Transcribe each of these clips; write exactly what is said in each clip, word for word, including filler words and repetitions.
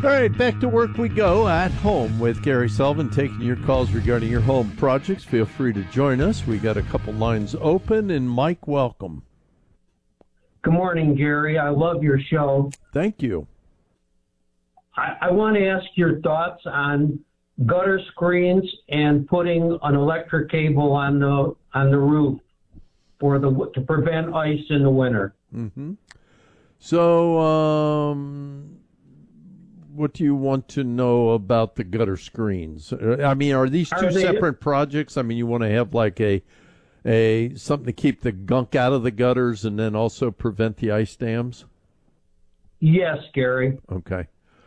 All right, back to work we go at home with Gary Sullivan, taking your calls regarding your home projects. Feel free to join us. We got a couple lines open, and Mike, welcome. Good morning, Gary. I love your show. Thank you. I, I want to ask your thoughts on gutter screens and putting an electric cable on the on the roof for the to prevent ice in the winter. Mm-hmm. So, um, what do you want to know about the gutter screens? I mean, are these two Are they, separate projects? I mean, you want to have like a a something to keep the gunk out of the gutters and then also prevent the ice dams? Yes, Gary. Okay.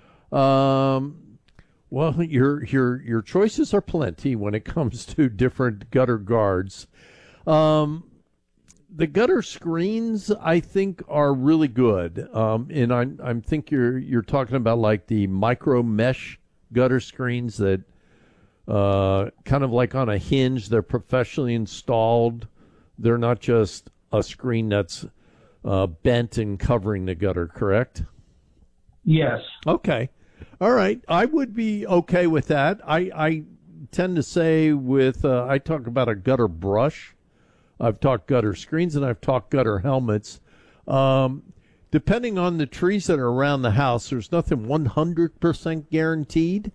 Um, well, your your your choices are plenty when it comes to different gutter guards. Um, the gutter screens, I think, are really good. Um, and I I think you're you're talking about like the micro mesh gutter screens that uh, kind of like on a hinge. They're professionally installed. They're not just a screen that's uh, bent and covering the gutter, correct? Yes. Okay. All right. I would be okay with that. I, I tend to say with, uh, I talk about a gutter brush. I've talked gutter screens and I've talked gutter helmets. Um, depending on the trees that are around the house, there's nothing one hundred percent guaranteed.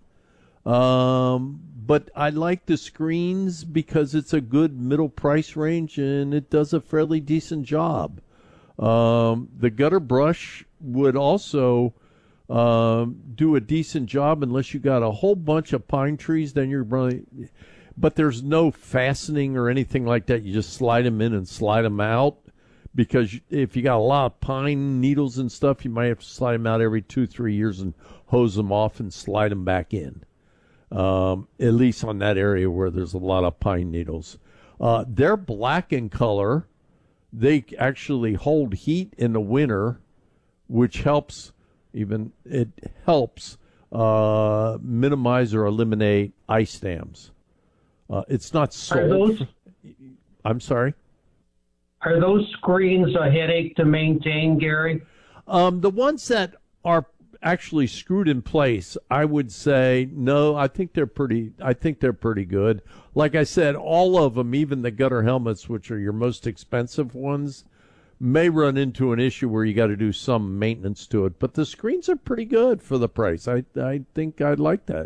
Um, but I like the screens because it's a good middle price range and it does a fairly decent job. Um, the gutter brush would also Um, do a decent job unless you got a whole bunch of pine trees, then you're really, but there's no fastening or anything like that. You just slide them in and slide them out, because if you got a lot of pine needles and stuff, you might have to slide them out every two, three years and hose them off and slide them back in. Um, at least on that area where there's a lot of pine needles. Uh, they're black in color. They actually hold heat in the winter, which helps Even it helps uh, minimize or eliminate ice dams. Uh, it's not sold. Are those, for, I'm sorry? Are those screens a headache to maintain, Gary? Um, the ones that are actually screwed in place, I would say no. I think they're pretty. I think they're pretty good. Like I said, all of them, even the gutter helmets, which are your most expensive ones, may run into an issue where you got to do some maintenance to it, but the screens are pretty good for the price. I I think I'd like that.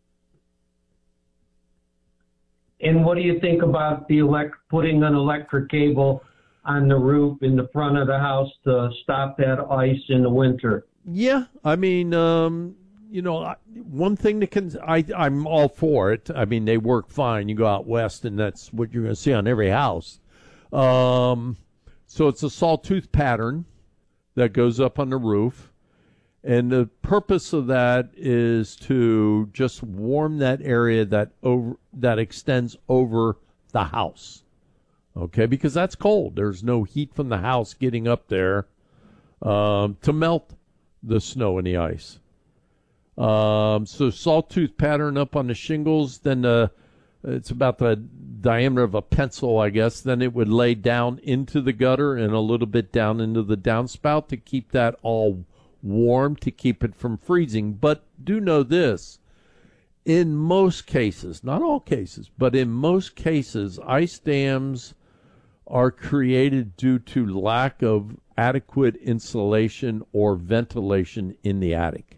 And what do you think about the elect putting an electric cable on the roof in the front of the house to stop that ice in the winter? Yeah, I mean, um, you know, one thing that can I I'm all for it. I mean, they work fine. You go out west, and that's what you're going to see on every house. Um. So it's a sawtooth pattern that goes up on the roof, and the purpose of that is to just warm that area that over that extends over the house. Okay, because that's cold. There's no heat from the house getting up there um, to melt the snow and the ice. Um, so sawtooth pattern up on the shingles, then the it's about the diameter of a pencil, I guess. Then it would lay down into the gutter and a little bit down into the downspout to keep that all warm, to keep it from freezing. But do know this, in most cases, not all cases, but in most cases, ice dams are created due to lack of adequate insulation or ventilation in the attic.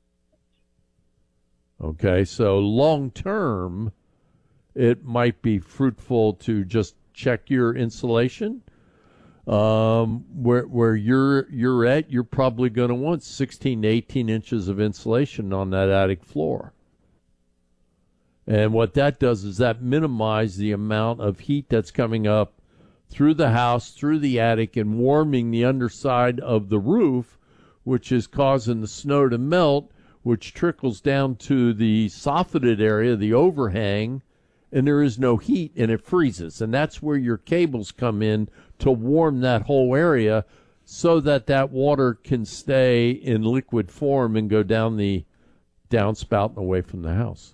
Okay, so long term, it might be fruitful to just check your insulation. Um, where where you're you're at, you're probably going to want sixteen to eighteen inches of insulation on that attic floor. And what that does is that minimizes the amount of heat that's coming up through the house, through the attic, and warming the underside of the roof, which is causing the snow to melt, which trickles down to the soffitted area, the overhang, and there is no heat, and it freezes. And that's where your cables come in to warm that whole area so that that water can stay in liquid form and go down the downspout and away from the house.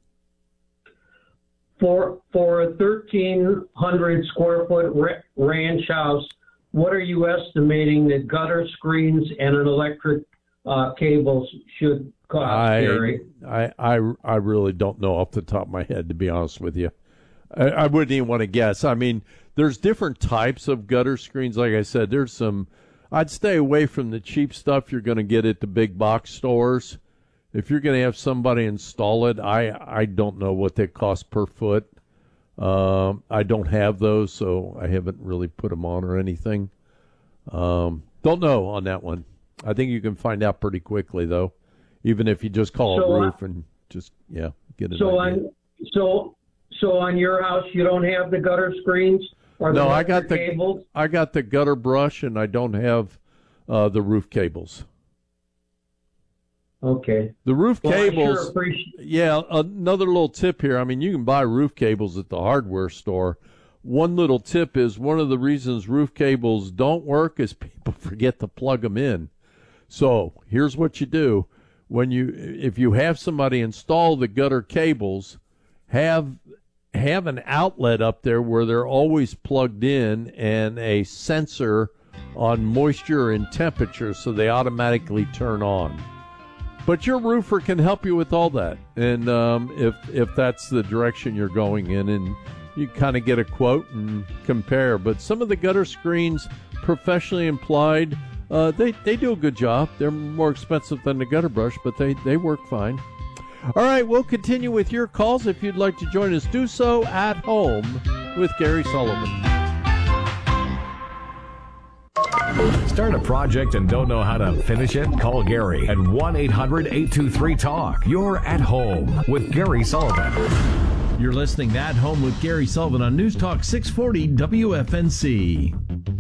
For for a thirteen hundred square foot ra- ranch house, what are you estimating that gutter screens and an electric uh, cables should cost, I, Gary? I, I, I really don't know off the top of my head, to be honest with you. I, I wouldn't even want to guess. I mean, there's different types of gutter screens. Like I said, there's some, I'd stay away from the cheap stuff you're going to get at the big box stores. If you're going to have somebody install it, I, I don't know what they cost per foot. Um, I don't have those, so I haven't really put them on or anything. Um, don't know on that one. I think you can find out pretty quickly, though, even if you just call so, a roof and just, yeah, get it. So on, so, so on your house, you don't have the gutter screens or the no, I got the cables? I got the gutter brush, and I don't have uh, the roof cables. Okay. The roof well, cables. I sure appreciate- yeah, another little tip here. I mean, you can buy roof cables at the hardware store. One little tip is one of the reasons roof cables don't work is people forget to plug them in. So here's what you do. When you, if you have somebody install the gutter cables, have have an outlet up there where they're always plugged in and a sensor on moisture and temperature so they automatically turn on. But your roofer can help you with all that. And um, if if that's the direction you're going in, and you kind of get a quote and compare. But some of the gutter screens, professionally applied, uh, they, they do a good job. They're more expensive than the gutter brush, but they, they work fine. All right, we'll continue with your calls. If you'd like to join us, do so at home with Gary Sullivan. Start a project and don't know how to finish it? Call Gary at one eight hundred eight two three talk. You're at home with Gary Sullivan. You're listening to At Home with Gary Sullivan on News Talk six forty W F N C.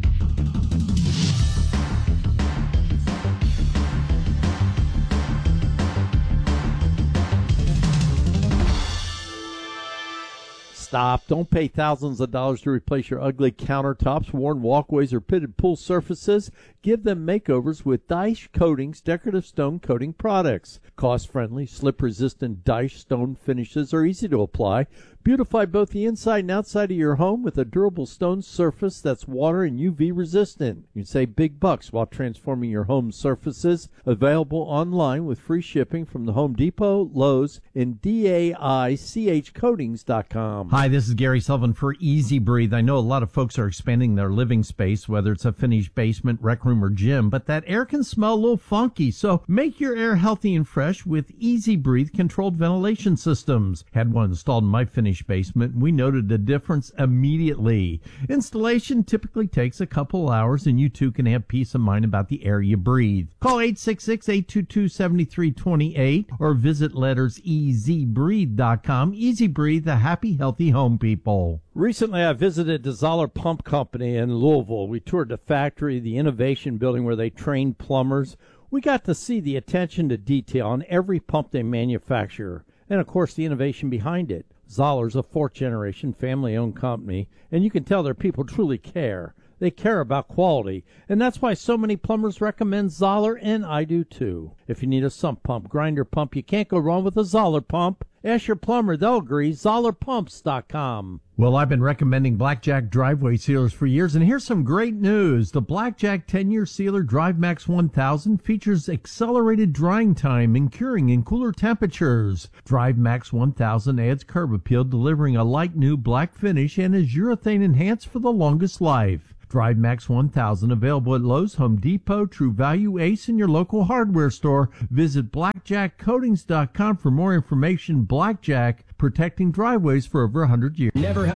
Stop. Don't pay thousands of dollars to replace your ugly countertops, worn walkways, or pitted pool surfaces. Give them makeovers with Daesh Coatings decorative stone coating products. Cost-friendly, slip-resistant Daesh stone finishes are easy to apply. Beautify both the inside and outside of your home with a durable stone surface that's water and U V resistant. You can save big bucks while transforming your home surfaces. Available online with free shipping from the Home Depot, Lowe's, and D A I C H coatings dot com. Hi, this is Gary Sullivan for Easy Breathe. I know a lot of folks are expanding their living space, whether it's a finished basement, rec room, or gym, but that air can smell a little funky. So make your air healthy and fresh with Easy Breathe controlled ventilation systems. Had one installed in my finished basement, and we noted the difference immediately. Installation typically takes a couple hours, and you too can have peace of mind about the air you breathe. Call eight six six, eight two two, seven three two eight or visit letters easy breathe dot com. Easy Breathe, the happy, healthy home people. Recently, I visited the Zoller Pump Company in Louisville. We toured the factory, the innovation building where they train plumbers. We got to see the attention to detail on every pump they manufacture, and of course the innovation behind it. Zoller's a fourth-generation family-owned company, and you can tell their people truly care. They care about quality, and that's why so many plumbers recommend Zoller, and I do too. If you need a sump pump, grinder pump, you can't go wrong with a Zoller pump. Ask your plumber, they'll agree. Zoller Pumps dot com. Well, I've been recommending Blackjack driveway sealers for years, and here's some great news. The Blackjack ten-year sealer DriveMax one thousand features accelerated drying time and curing in cooler temperatures. DriveMax one thousand adds curb appeal, delivering a light new black finish, and is urethane enhanced for the longest life. DriveMax one thousand available at Lowe's, Home Depot, True Value, Ace, and your local hardware store. Visit Blackjack Coatings dot com for more information. Blackjack, protecting driveways for over one hundred years. Never.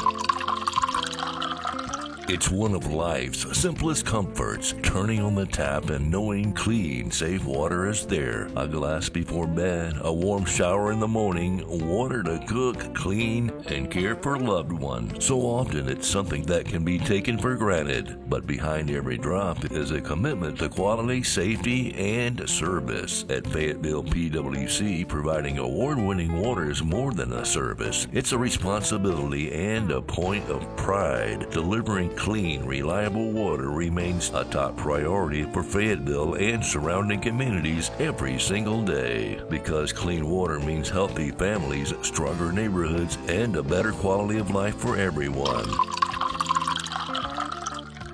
It's one of life's simplest comforts, turning on the tap and knowing clean, safe water is there. A glass before bed, a warm shower in the morning, water to cook, clean, and care for loved ones. So often it's something that can be taken for granted, but behind every drop is a commitment to quality, safety, and service. At Fayetteville P W C, providing award-winning water is more than a service. It's a responsibility and a point of pride. Delivering clean, reliable water remains a top priority for Fayetteville and surrounding communities every single day. Because clean water means healthy families, stronger neighborhoods, and a better quality of life for everyone.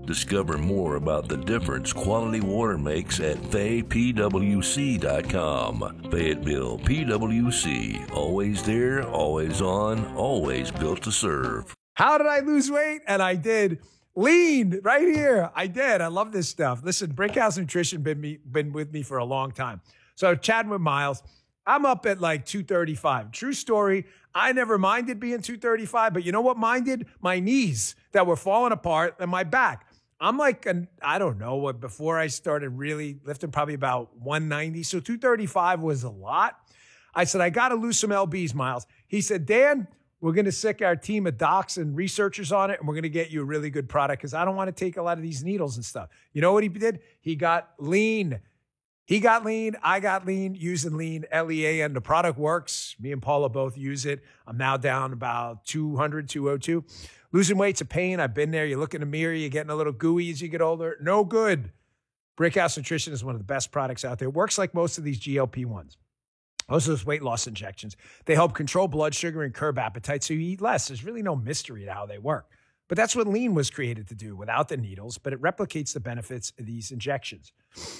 Discover more about the difference quality water makes at Fay P W C dot com. Fayetteville P W C. Always there, always on, always built to serve. How did I lose weight? And I did. Lean right here. I did. I love this stuff. Listen, Brickhouse Nutrition been me been with me for a long time. So chatting with Miles, I'm up at like two thirty-five. True story. I never minded being two thirty-five, but you know what minded? My knees that were falling apart and my back. I'm like, an, I don't know what, before I started really lifting, probably about one ninety. So two thirty-five was a lot. I said, I got to lose some L Bs, Miles. He said, Dan, we're going to sick our team of docs and researchers on it, and we're going to get you a really good product because I don't want to take a lot of these needles and stuff. You know what he did? He got lean. He got lean. I got lean using lean, L E A N. The product works. Me and Paula both use it. I'm now down about two hundred, two oh two. Losing weight's a pain. I've been there. You look in the mirror, you're getting a little gooey as you get older. No good. Brickhouse Nutrition is one of the best products out there. It works like most of these G L P ones. Most of those weight loss injections. They help control blood sugar and curb appetite so you eat less. There's really no mystery to how they work. But that's what lean was created to do without the needles, but it replicates the benefits of these injections.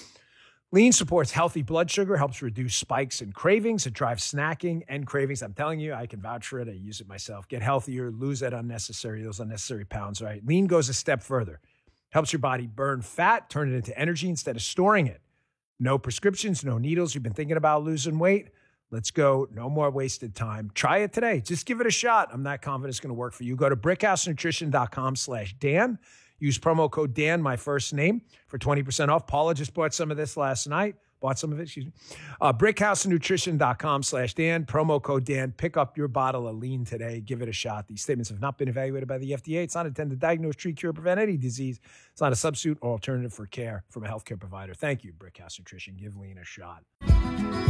Lean supports healthy blood sugar, helps reduce spikes and cravings. It drives snacking and cravings. I'm telling you, I can vouch for it. I use it myself. Get healthier, lose that unnecessary, those unnecessary pounds, right? Lean goes a step further. Helps your body burn fat, turn it into energy instead of storing it. No prescriptions, no needles. You've been thinking about losing weight? Let's go. No more wasted time. Try it today. Just give it a shot. I'm not confident it's going to work for you. Go to brickhousenutrition.com slash Dan. Use promo code Dan, my first name, for twenty percent off. Paula just bought some of this last night. Bought some of it, excuse me. Uh, brickhousenutrition.com slash Dan. Promo code Dan. Pick up your bottle of lean today. Give it a shot. These statements have not been evaluated by the F D A. It's not intended to diagnose, treat, cure, prevent any disease. It's not a substitute or alternative for care from a healthcare provider. Thank you, Brickhouse Nutrition. Give lean a shot.